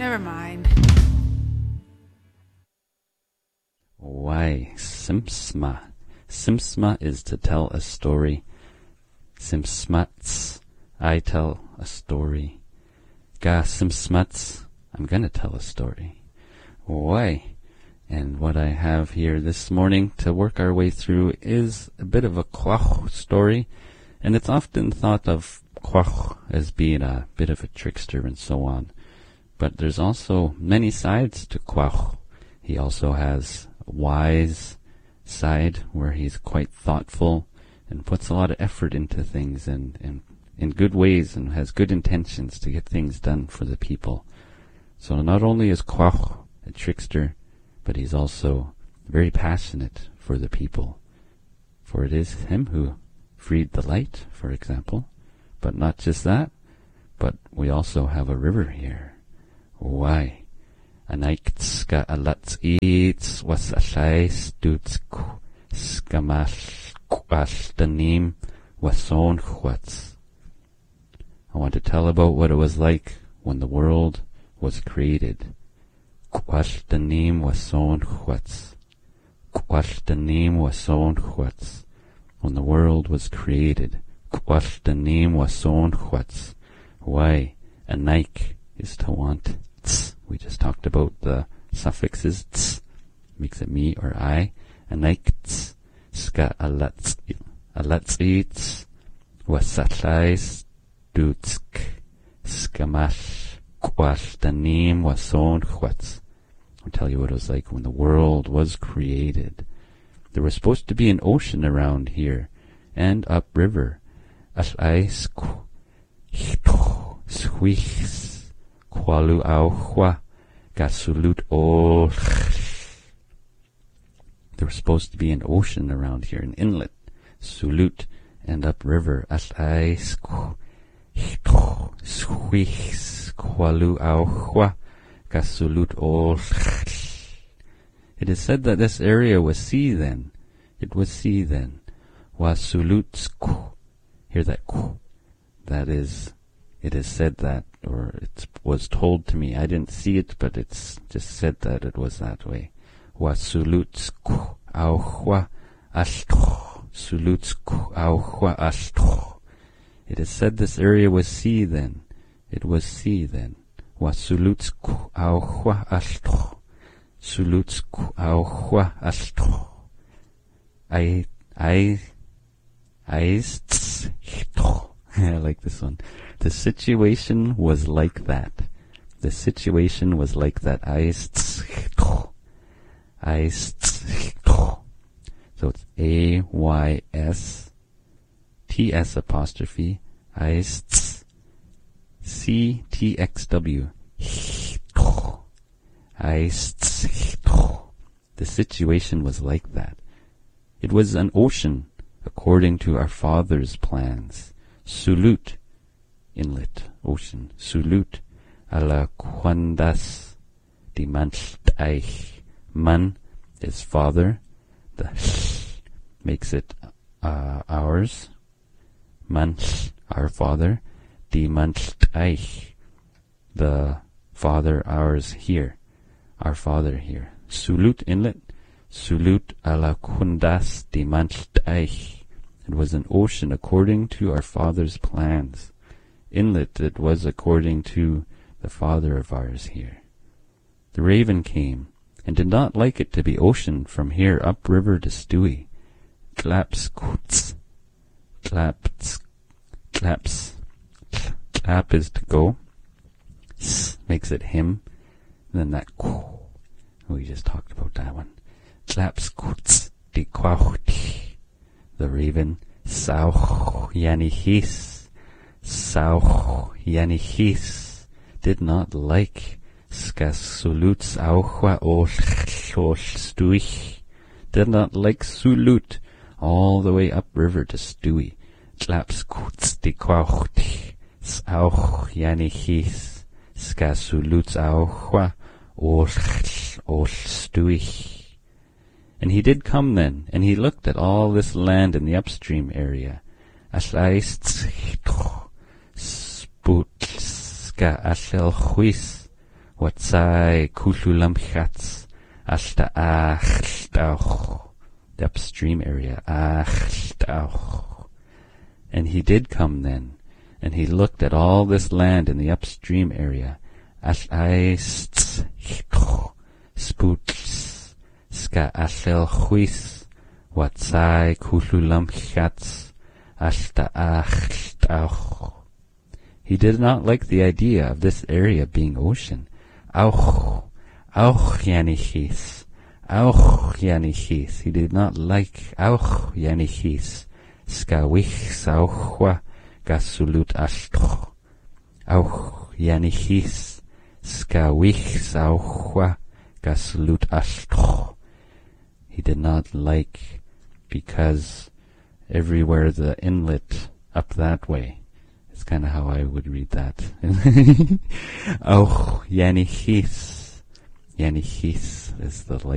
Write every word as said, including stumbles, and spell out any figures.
Never mind. Why, Simsma. Simsma is to tell a story. Simsmats, I tell a story. Ga Simsmats, I'm gonna tell a story. Why? And what I have here this morning to work our way through is a bit of a Quach story, and it's often thought of Quach as being a bit of a trickster and so on. But there's also many sides to Quach. He also has a wise side where he's quite thoughtful and puts a lot of effort into things and, and in good ways and has good intentions to get things done for the people. So not only is Quach a trickster, but he's also very passionate for the people. For it is him who freed the light, for example. But not just that, but we also have a river here. Why? Anaiktska alats eats was a shais dutsk skamash kwash the name was on chwats. I want to tell about what it was like when the world was created. Kwash the name was on chwats. Kwash the name was on chwats. When the world was created. Kwash the name was on chwats. Why? A naik is to want. Tz. We just talked about the suffixes. Tz makes it me or I. A naik tz. Ska alats alats eats. Wasatlais dutsk. Skamash. Kwash the name was on chwats. I'll tell you what it was like when the world was created. There was supposed to be an ocean around here and upriver. As ice squeaks qualu auhua gasulut ol. There was supposed to be an ocean around here, an inlet, sulut, and upriver. As ice squeaks qualu auhua gasulut ol. It is said that this area was sea then. It was sea then. Wasulutsk. Hear that? That is, it is said that, or it was told to me. I didn't see it, but it's just said that it was that way. Wasulutsk. Auhwa ashtoch. Sulutsk. Auhwa ashtoch. It is said this area was sea then. It was sea then. Wasulutsk. Auhwa ashtoch. Sulutsk auhwa ashtoch. I, I, I, I like this one. The situation was like that. The situation was like that. I, I, so it's A Y S T S apostrophe I, C T X W. I, the situation was like that. It was an ocean according to our father's plans. Sulut, inlet, ocean. Sulut, ala quandas dimantaich. Man is father. The makes it uh, ours. Man, our father. Dimantaich, the father, ours here. Our father here. Sulut, inlet. Sulut ala kundas dimantaich. It was an ocean according to our father's plans. Inlet, it was according to the father of ours here. The raven came, and did not like it to be ocean from here upriver to Stewie. Claps, koots. Claps, claps. Clap is to go. S makes it him. And then that koo. We just talked about that one. Claps, koots, di kwauti. The raven. Sauch, yanihis. Sauch, yanihis. Did not like. Skasuluts auchwa ol stuich. Did not like Sulut. All the way upriver to Stewie. Claps, koots, di kwauti. Sauch, yanihis. Skasuluts auchwa ol stuich. And he did come then, and he looked at all this land in the upstream area. Aslaist sputska ashel huis Watsai Kululamchats Ashta Achltauch, the upstream area. Achltauch. And he did come then, and he looked at all this land in the upstream area. Ashaists Spoots Ska Ashel Huis Watsai Kululamchats Ashta Achltauch. He did not like the idea of this area being ocean. Auch, auch Yanichis, auch Yanichis. He did not like auch Yanichis. Skawich sauchwa gasulut ashtoch. Auch Yanichis. Skawich sauchwa gasulut ashtoch. He did not like because everywhere the inlet up that way. It's kind of how I would read that. Auch Yanichis. Yanichis is the